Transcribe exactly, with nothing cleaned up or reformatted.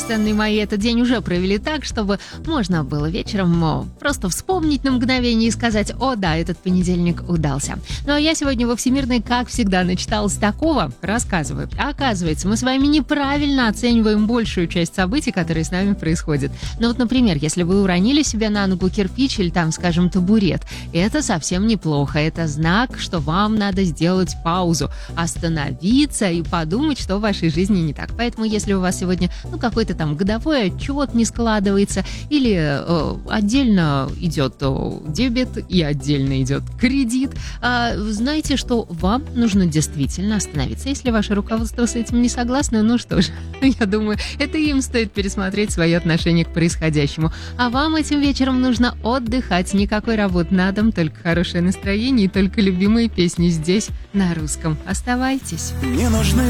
драгоценные мои, этот день уже провели так, чтобы можно было вечером о, просто вспомнить на мгновение и сказать: о да, этот понедельник удался. Ну а я сегодня во Всемирной, как всегда, начиталась такого, рассказываю. Оказывается, мы с вами неправильно оцениваем большую часть событий, которые с нами происходят. Ну вот, например, если вы уронили себе на ногу кирпич или там, скажем, табурет, это совсем неплохо. Это знак, что вам надо сделать паузу, остановиться и подумать, что в вашей жизни не так. Поэтому, если у вас сегодня ну, какой-то там годовой отчет не складывается, или э, отдельно идет э, дебет и отдельно идет кредит, э, знаете, что вам нужно действительно остановиться. Если ваше руководство с этим не согласно, ну что ж, я думаю, это им стоит пересмотреть свое отношение к происходящему. А вам этим вечером нужно отдыхать. Никакой работы на дом, только хорошее настроение и только любимые песни здесь на русском. Оставайтесь. Не нужны